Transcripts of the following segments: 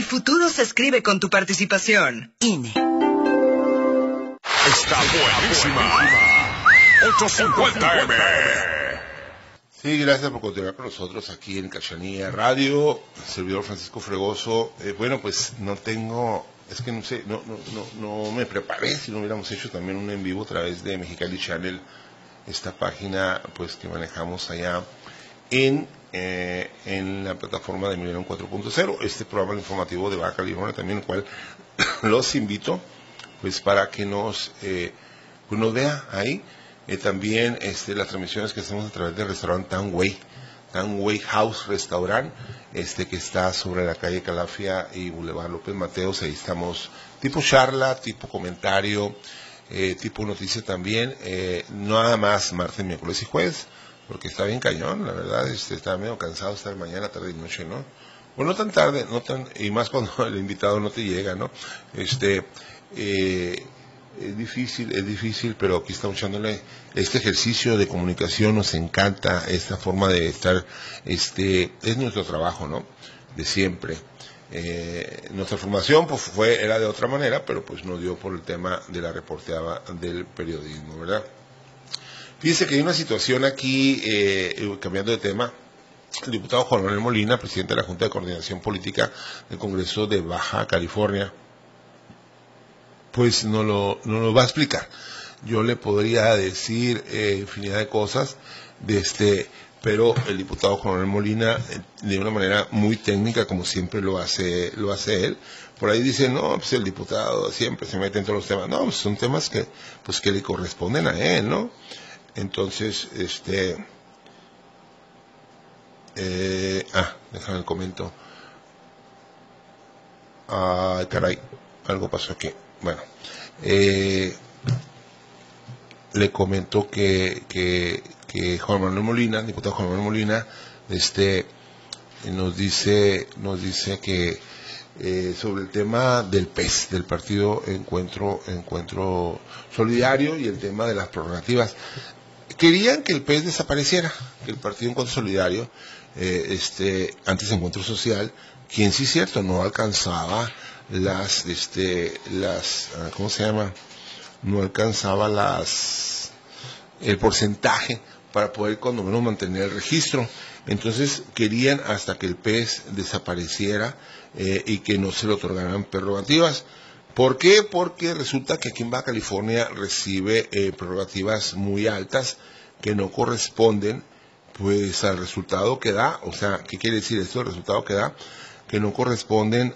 futuro se escribe con tu participación. INE. Está buenísima. 850M. Sí, gracias por continuar con nosotros aquí en Cachanilla Radio. Servidor Francisco Fregoso. Bueno, pues no tengo, es que no sé, no me preparé. Si no hubiéramos hecho también un en vivo a través de Mexicali Channel, esta página pues que manejamos allá en la plataforma de Milenio 4.0, este programa informativo de Baja California también, el cual los invito pues para que nos vea ahí. También las transmisiones que hacemos a través del restaurante Tanway House Restaurant, que está sobre la calle Calafia y Boulevard López Mateos. Ahí estamos tipo charla, tipo comentario, tipo noticia también, nada más martes, miércoles y jueves, porque está bien cañón, la verdad. Está medio cansado de estar mañana, tarde y noche, ¿no? Bueno, no tan tarde, y más cuando el invitado no te llega, ¿no? Es difícil, pero aquí estamos echándole este ejercicio de comunicación. Nos encanta esta forma de estar, es nuestro trabajo, ¿no? De siempre. Nuestra formación pues era de otra manera, pero pues nos dio por el tema de la reporteada del periodismo, ¿verdad? Fíjense que hay una situación aquí, cambiando de tema. El diputado Juan Manuel Molina, presidente de la Junta de Coordinación Política del Congreso de Baja California, pues no lo va a explicar. Yo le podría decir infinidad de cosas pero el diputado Juan Manuel Molina, de una manera muy técnica, como siempre lo hace él, por ahí dice, no, pues el diputado siempre se mete en todos los temas. No, pues son temas que le corresponden a él, ¿no? Entonces, déjame comento. Ay, caray, algo pasó aquí. Bueno, le comento que Juan Manuel Molina, el diputado Juan Manuel Molina, nos dice que sobre el tema del PES, del Partido Encuentro Solidario, y el tema de las prerrogativas. Querían que el PES desapareciera, que el Partido Encuentro Solidario, antes Encuentro Social, quien sí es cierto, no alcanzaba ¿cómo se llama? No alcanzaba el porcentaje para poder cuando menos mantener el registro. Entonces querían hasta que el PES desapareciera y que no se le otorgaran prerrogativas. ¿Por qué? Porque resulta que aquí en Baja California recibe prerrogativas muy altas que no corresponden pues al resultado que da. O sea, ¿qué quiere decir esto? El resultado que da, que no corresponden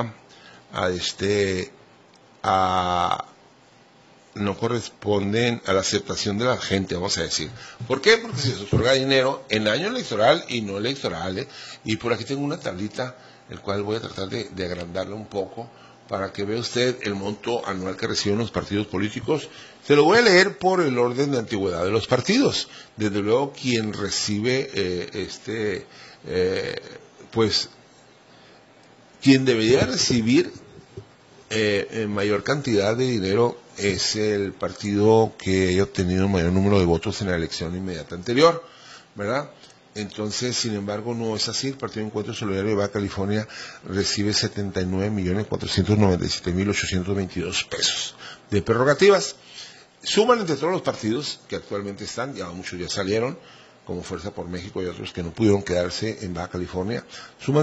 no corresponden a la aceptación de la gente, vamos a decir. ¿Por qué? Porque se otorga dinero en año electoral y no electoral, y por aquí tengo una tablita, el cual voy a tratar de agrandarla un poco para que vea usted el monto anual que reciben los partidos políticos. Se lo voy a leer por el orden de antigüedad de los partidos. Desde luego, quien recibe quien debería recibir mayor cantidad de dinero es el partido que haya obtenido el mayor número de votos en la elección inmediata anterior, ¿verdad? Entonces, sin embargo, no es así. El Partido Encuentro Solidario de Baja California recibe 79.497.822 pesos de prerrogativas. Suman entre todos los partidos que actualmente están, ya muchos ya salieron, como Fuerza por México y otros que no pudieron quedarse en Baja California, suman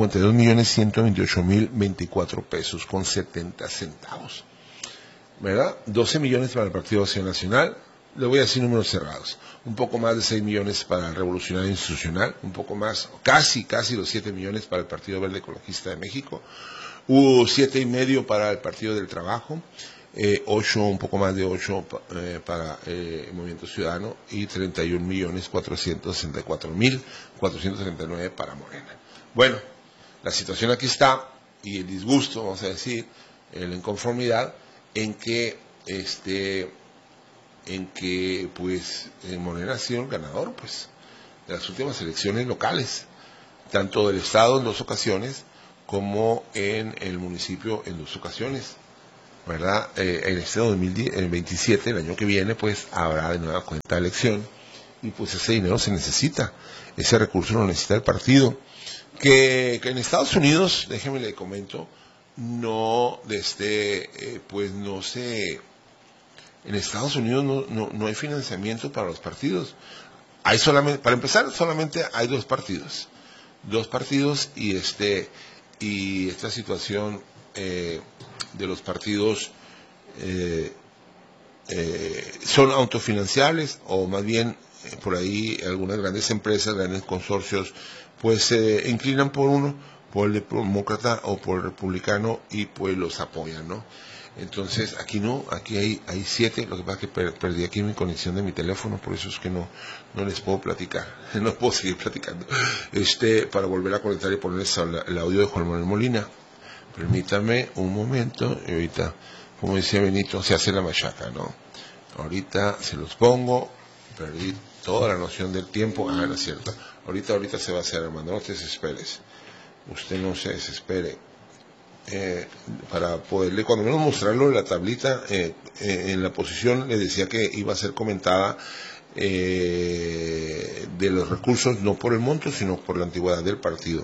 152.128.024 pesos con 70 centavos, ¿verdad? 12 millones para el Partido Acción Nacional, le voy a decir números cerrados, un poco más de 6 millones para el Revolucionario Institucional, un poco más, casi los 7 millones para el Partido Verde Ecologista de México, hubo 7,5 para el Partido del Trabajo, 8, un poco más de 8 para el Movimiento Ciudadano, y 31.464.439 para Morena. Bueno, la situación aquí está, y el disgusto, vamos a decir, la inconformidad, en que pues Morena ha sido el ganador pues de las últimas elecciones locales, tanto del Estado en 2 ocasiones, como en el municipio en 2 ocasiones. ¿Verdad? En este 2027, el año que viene, pues habrá de nueva cuenta elección, y pues ese dinero se necesita, ese recurso lo necesita el partido. que en Estados Unidos, déjeme le comento, pues no se, en Estados Unidos no hay financiamiento para los partidos. Hay solamente, para empezar, solamente hay dos partidos y esta situación de los partidos son autofinanciables, o más bien por ahí algunas grandes empresas, grandes consorcios, pues se inclinan por uno, por el demócrata o por el republicano, y pues los apoyan, ¿no? Entonces aquí no, aquí hay 7, lo que pasa es que perdí aquí mi conexión de mi teléfono, por eso es que no les puedo platicar, no puedo seguir platicando, para volver a conectar y ponerles el audio de Juan Manuel Molina. Permítame un momento, y ahorita, como decía Benito, se hace la machaca, ¿no? Ahorita se los pongo, perdí toda la noción del tiempo, no es cierto, ahorita se va a hacer, hermano, no te desesperes, usted no se desespere, para poderle, cuando menos mostrarlo en la tablita, en la posición le decía que iba a ser comentada, de los recursos, no por el monto, sino por la antigüedad del partido,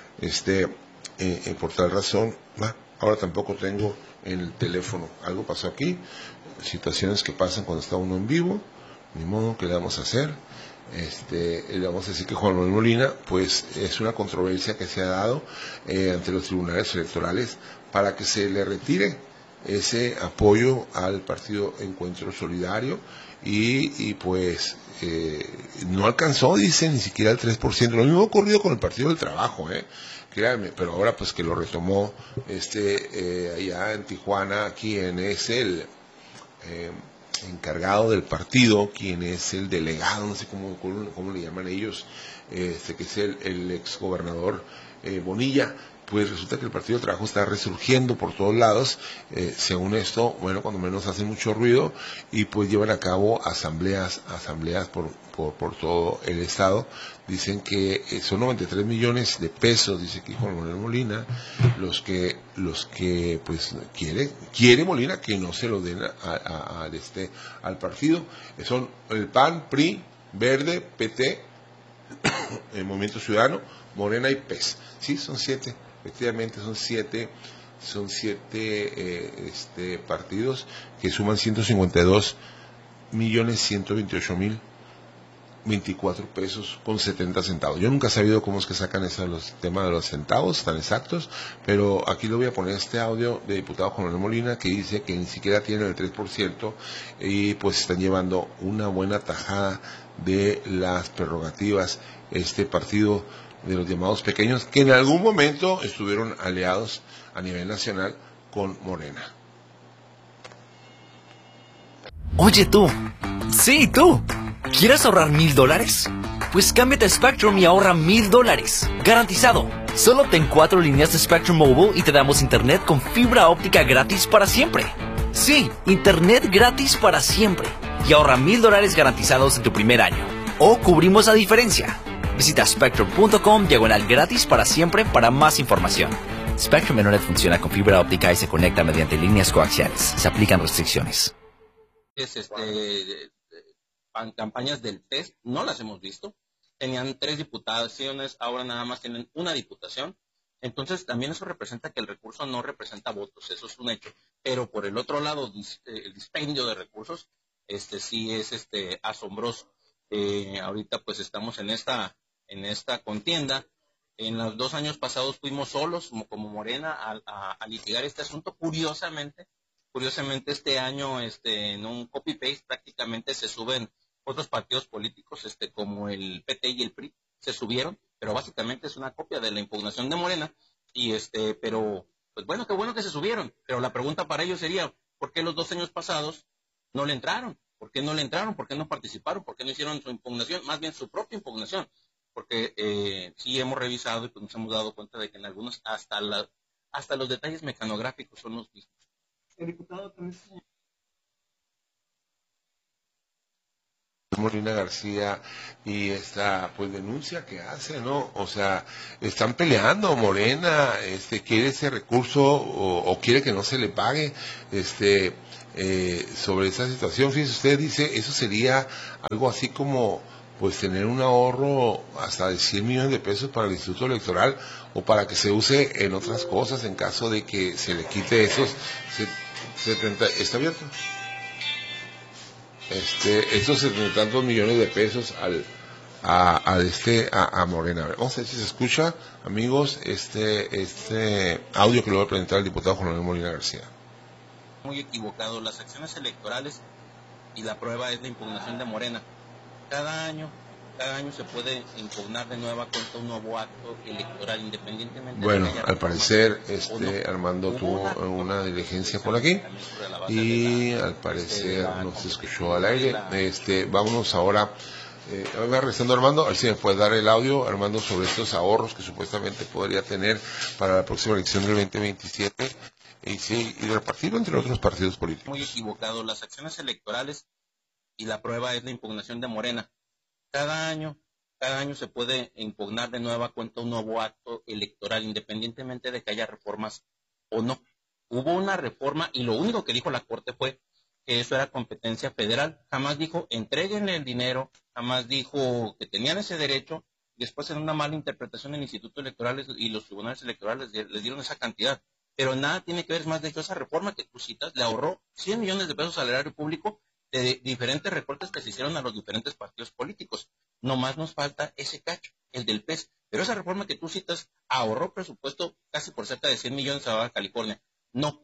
por tal razón, ahora tampoco tengo en el teléfono, algo pasó aquí, situaciones que pasan cuando está uno en vivo, ni modo, ¿qué le vamos a hacer? Le vamos a decir que Juan Manuel Molina, pues es una controversia que se ha dado ante los tribunales electorales para que se le retire ese apoyo al partido Encuentro Solidario, y pues no alcanzó, dice, ni siquiera el 3%. Lo mismo ha ocurrido con el Partido del Trabajo, créanme, pero ahora pues que lo retomó allá en Tijuana, quien es el encargado del partido, quien es el delegado, no sé cómo le llaman ellos, que es el ex gobernador Bonilla. Pues resulta que el Partido del Trabajo está resurgiendo por todos lados, según esto, bueno, cuando menos hace mucho ruido, y pues llevan a cabo asambleas por todo el estado. Dicen que son 93 millones de pesos, dice aquí Juan Manuel Molina, los que pues quiere Molina que no se lo den al partido. Son el PAN, PRI, Verde, PT, el Movimiento Ciudadano, Morena y PES. Sí, son 7. Efectivamente son siete partidos que suman 152.128.024 pesos con 70 centavos. Yo nunca he sabido cómo es que sacan los temas de los centavos tan exactos, pero aquí le voy a poner este audio de diputado Juan Manuel Molina, que dice que ni siquiera tienen el 3%, y pues están llevando una buena tajada de las prerrogativas este partido de los llamados pequeños, que en algún momento estuvieron aliados a nivel nacional con Morena. Oye tú, sí tú, ¿quieres ahorrar $1,000? Pues cámbiate a Spectrum y ahorra $1,000, garantizado. Solo ten 4 líneas de Spectrum Mobile y te damos internet con fibra óptica gratis para siempre. Sí, internet gratis para siempre. Y ahorra $1,000 garantizados en tu primer año. O cubrimos la diferencia. Visita spectrum.com/gratis para siempre para más información. Spectrum Internet funciona con fibra óptica y se conecta mediante líneas coaxiales. Se aplican restricciones. Campañas del PES no las hemos visto. Tenían 3 diputaciones, ahora nada más tienen una diputación. Entonces también eso representa que el recurso no representa votos, eso es un hecho. Pero por el otro lado, el dispendio de recursos sí es asombroso. Ahorita pues estamos en esta contienda. En los 2 años pasados fuimos solos como Morena a litigar este asunto. Curiosamente este año en un copy-paste prácticamente se suben otros partidos políticos como el PT y el PRI, se subieron, pero básicamente es una copia de la impugnación de Morena, y pero pues bueno, qué bueno que se subieron, pero la pregunta para ellos sería, ¿por qué los 2 años pasados no le entraron? ¿Por qué no le entraron? ¿Por qué no participaron? ¿Por qué no hicieron su impugnación? Más bien su propia impugnación. Porque sí hemos revisado y pues nos hemos dado cuenta de que en algunos hasta los detalles mecanográficos son los mismos. El diputado también. Molina García y esta pues denuncia que hace, ¿no? O sea, están peleando. Morena quiere ese recurso o quiere que no se le pague sobre esa situación. Fíjese usted, dice, eso sería algo así como pues tener un ahorro hasta de 100 millones de pesos para el Instituto Electoral o para que se use en otras cosas en caso de que se le quite esos 70, ¿está abierto? Esos 70 y tantos millones de pesos a Morena. A ver, vamos a ver si se escucha, amigos, este audio que le voy a presentar al diputado Juan Manuel Molina García. Muy equivocado, las acciones electorales y la prueba es la impugnación de Morena. Cada año se puede impugnar de nueva cuenta un nuevo acto electoral independientemente. Bueno, al parecer Armando tuvo una diligencia por aquí y al parecer no se escuchó al aire. Vámonos ahora. Va rezando Armando, a ver si me puede dar el audio, Armando, sobre estos ahorros que supuestamente podría tener para la próxima elección del 2027 y repartirlo entre otros partidos políticos. Muy equivocado, las acciones electorales y la prueba es la impugnación de Morena. Cada año se puede impugnar de nueva cuenta un nuevo acto electoral independientemente de que haya reformas o no. Hubo una reforma y lo único que dijo la Corte fue que eso era competencia federal. Jamás dijo entréguenle el dinero, jamás dijo que tenían ese derecho. Después, en una mala interpretación del Instituto Electoral y los tribunales electorales les dieron esa cantidad. Pero nada tiene que ver, más de hecho, esa reforma que tú citas le ahorró 100 millones de pesos al erario público de diferentes recortes que se hicieron a los diferentes partidos políticos. Nomás nos falta ese cacho, el del PES. Pero esa reforma que tú citas ahorró presupuesto casi por cerca de 100 millones a Baja California. No.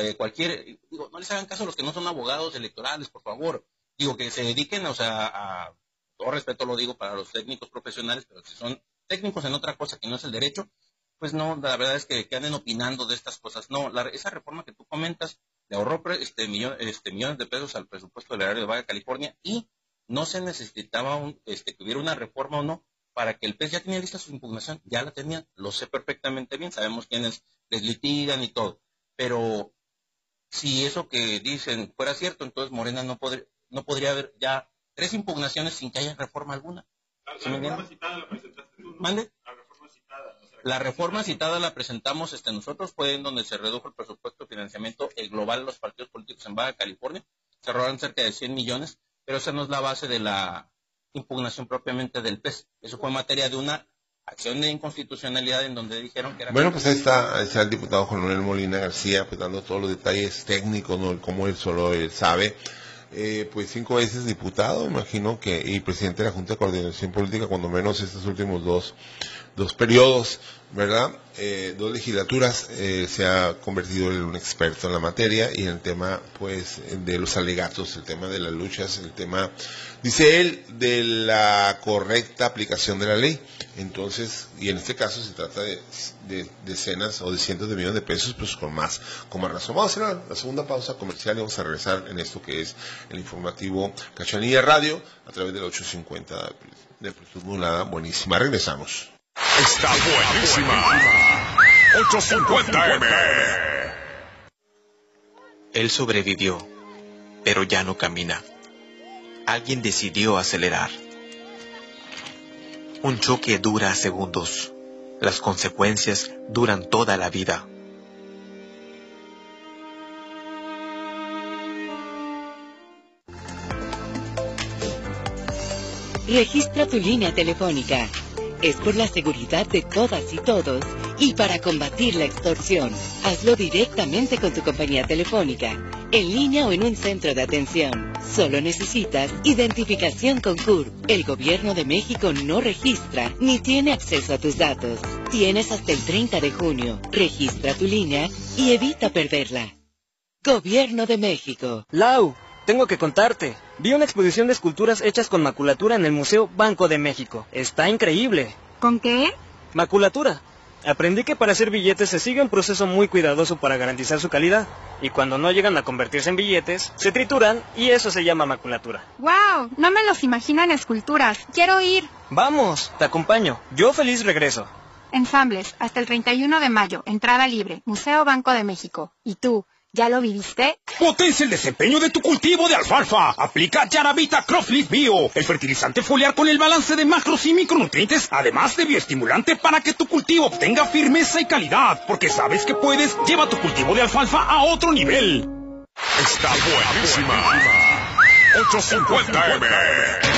No les hagan caso a los que no son abogados electorales, por favor. Digo, que se dediquen, a todo respeto lo digo para los técnicos profesionales, pero si son técnicos en otra cosa que no es el derecho, pues no, la verdad es que anden opinando de estas cosas. No, esa reforma que tú comentas le ahorró millones de pesos al presupuesto del área de Baja California y no se necesitaba que hubiera una reforma o no para que el PES ya tenía lista su impugnación, ya la tenían, lo sé perfectamente bien, sabemos quiénes les litigan y todo, pero si eso que dicen fuera cierto, entonces Morena no podría haber ya 3 impugnaciones sin que haya reforma alguna. La reforma citada la presentaste tú, ¿no? ¿Mande? La reforma citada. La reforma citada la presentamos nosotros, fue en donde se redujo el presupuesto de financiamiento global de los partidos políticos en Baja California. Se robaron cerca de 100 millones, pero esa no es la base de la impugnación propiamente del PES. Eso fue materia de una acción de inconstitucionalidad en donde dijeron que era... Bueno, pues ahí está el diputado Juan Manuel Molina García, pues dando todos los detalles técnicos, ¿no? Como él solo sabe. Pues 5 veces diputado, imagino que, y presidente de la Junta de Coordinación Política, cuando menos estos últimos dos periodos, ¿verdad? 2 legislaturas, se ha convertido en un experto en la materia y en el tema, pues, de los alegatos, el tema de las luchas, el tema, dice él, de la correcta aplicación de la ley. Entonces, y en este caso se trata de decenas o de cientos de millones de pesos, pues con más razón. Vamos a hacer la segunda pausa comercial y vamos a regresar en esto que es el informativo Cachanilla Radio a través del 850 de amplitud modulada. Buenísima, regresamos. Está buenísima. 850M. Él sobrevivió, pero ya no camina. Alguien decidió acelerar. Un choque dura segundos. Las consecuencias duran toda la vida. Registra tu línea telefónica. Es por la seguridad de todas y todos y para combatir la extorsión. Hazlo directamente con tu compañía telefónica, en línea o en un centro de atención. Solo necesitas identificación con CURP. El Gobierno de México no registra ni tiene acceso a tus datos. Tienes hasta el 30 de junio. Registra tu línea y evita perderla. Gobierno de México. Lau, tengo que contarte. Vi una exposición de esculturas hechas con maculatura en el Museo Banco de México. Está increíble. ¿Con qué? Maculatura. Aprendí que para hacer billetes se sigue un proceso muy cuidadoso para garantizar su calidad. Y cuando no llegan a convertirse en billetes, se trituran y eso se llama maculatura. ¡Wow! No me los imagino en esculturas. ¡Quiero ir! ¡Vamos! Te acompaño. Yo feliz regreso. Ensambles, hasta el 31 de mayo. Entrada libre. Museo Banco de México. ¿Y tú? ¿Ya lo viviste? Potencia el desempeño de tu cultivo de alfalfa. Aplica Yaravita Cropleaf Bio, el fertilizante foliar con el balance de macros y micronutrientes, además de bioestimulante para que tu cultivo obtenga firmeza y calidad. Porque sabes que puedes, lleva tu cultivo de alfalfa a otro nivel. Está buenísima. 850M.